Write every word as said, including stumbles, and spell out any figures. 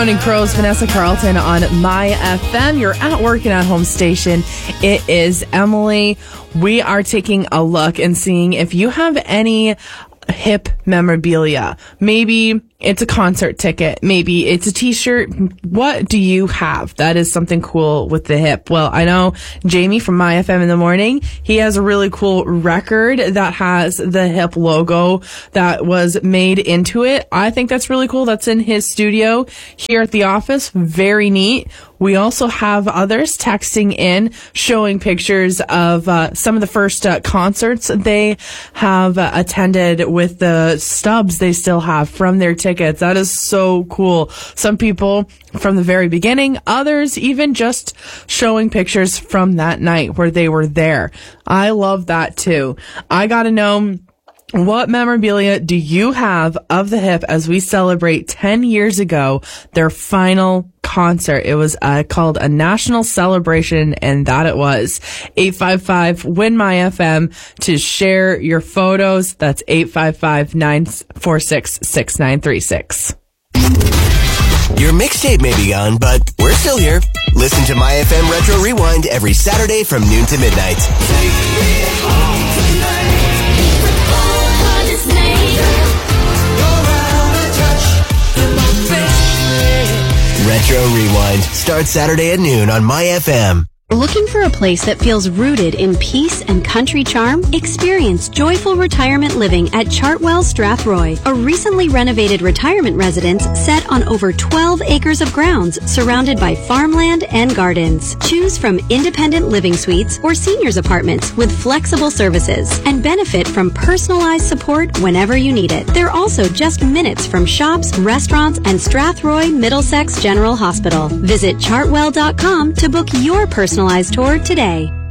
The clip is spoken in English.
Counting Crows, Vanessa Carlton on My F M. You're at work and at home station. It is Emily. We are taking a look and seeing if you have any hip memorabilia. Maybe it's a concert ticket. Maybe it's a t-shirt. What do you have that is something cool with the hip? Well, I know Jamie from My F M in the morning, he has a really cool record that has the hip logo that was made into it. I think that's really cool. That's in his studio here at the office. Very neat. We also have others texting in, showing pictures of uh, some of the first uh, concerts they have uh, attended with the stubs they still have from their tickets. That is so cool. Some people from the very beginning, others even just showing pictures from that night where they were there. I love that too. I gotta know, what memorabilia do you have of the hip as we celebrate ten years ago, their final concert? It was uh, called a national celebration, and that it was. eight five five, W I N, My F M to share your photos. That's eight five five, nine four six, six nine three six. Your mixtape may be gone, but we're still here. Listen to My F M Retro Rewind every Saturday from noon to midnight. Take me home tonight. Retro Rewind starts Saturday at noon on My F M. Looking for a place that feels rooted in peace and country charm? Experience joyful retirement living at Chartwell Strathroy, a recently renovated retirement residence set on over twelve acres of grounds surrounded by farmland and gardens. Choose from independent living suites or seniors apartments with flexible services and benefit from personalized support whenever you need it. They're also just minutes from shops, restaurants, and Strathroy Middlesex General Hospital. Visit chartwell dot com to book your personal tour today.